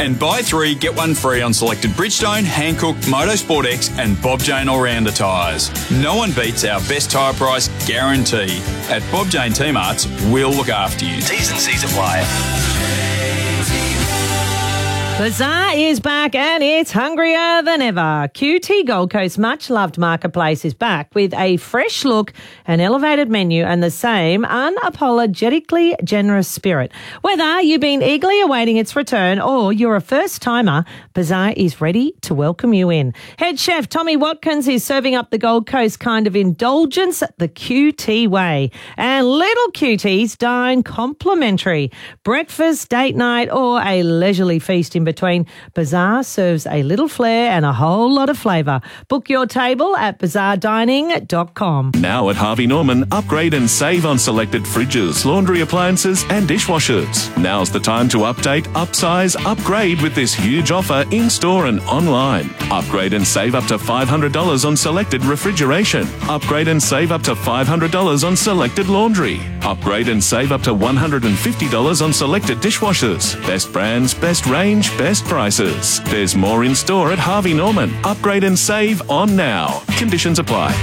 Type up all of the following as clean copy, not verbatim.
And buy 3, get 1 free on selected Bridgestone, Hankook, Motorsport X and Bob Jane All-Rounder tyres. No one beats our best tyre price guarantee. At Bob Jane T-Marts, we'll look after you. T's and C's apply. Bazaar is back and it's hungrier than ever. QT Gold Coast much-loved marketplace is back with a fresh look, an elevated menu and the same unapologetically generous spirit. Whether you've been eagerly awaiting its return or you're a first-timer, Bazaar is ready to welcome you in. Head chef Tommy Watkins is serving up the Gold Coast kind of indulgence the QT way. And little cuties dine complimentary. Breakfast, date night or a leisurely feast in between, Bazaar serves a little flair and a whole lot of flavour. Book your table at bazaardining.com. Now at Harvey Norman, upgrade and save on selected fridges, laundry appliances and dishwashers. Now's the time to update, upsize, upgrade with this huge offer in-store and online. Upgrade and save up to $500 on selected refrigeration. Upgrade and save up to $500 on selected laundry. Upgrade and save up to $150 on selected dishwashers. Best brands, best range, best prices. There's more in store at Harvey Norman. Upgrade and save on now. Conditions apply.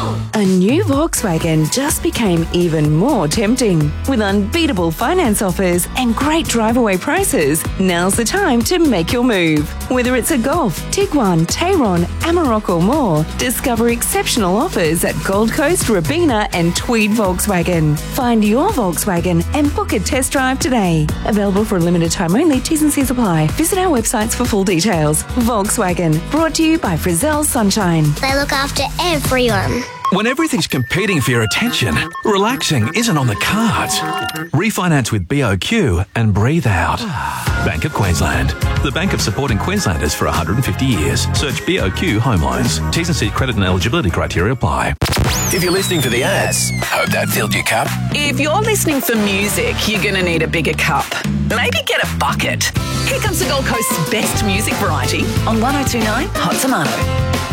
A new Volkswagen just became even more tempting. With unbeatable finance offers and great drive-away prices, now's the time to make your move. Whether it's a Golf, Tiguan, Tayron, Amarok or more, discover exceptional offers at Gold Coast, Rabina and Tweed Volkswagen. Find your Volkswagen and book a test drive today. Available for a limited time only. T's and C's apply. Visit our websites for full details. Volkswagen, brought to you by Frizzell Sunshine. They look after everyone. When everything's competing for your attention, relaxing isn't on the cards. Refinance with BOQ and breathe out. Bank of Queensland. The bank of supporting Queenslanders for 150 years. Search BOQ Home Loans. T's and C's credit and eligibility criteria apply. If you're listening for the ads, hope that filled your cup. If you're listening for music, you're going to need a bigger cup. Maybe get a bucket. Here comes the Gold Coast's best music variety on 102.9 Hot Tomato.